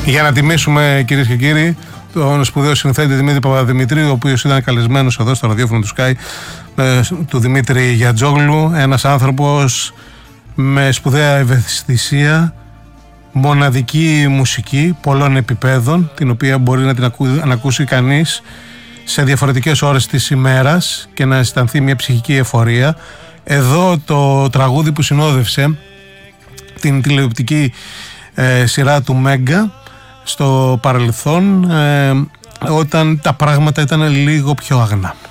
Για να τιμήσουμε, κυρίες και κύριοι, τον σπουδαίο συνθέτη Δημήτρη Παπαδημητρίου, ο οποίος ήταν καλεσμένος εδώ στο ραδιόφωνο του Sky, του Δημήτρη Γιατζόγλου, ένας άνθρωπος με σπουδαία ευαισθησία, μοναδική μουσική πολλών επιπέδων, την οποία μπορεί να την ακούσει κανείς σε διαφορετικές ώρες της ημέρας και να αισθανθεί μια ψυχική εφορία. Εδώ το τραγούδι που συνόδευσε την τηλεοπτική σειρά του Μέγκα στο παρελθόν, όταν τα πράγματα ήταν λίγο πιο αγνά.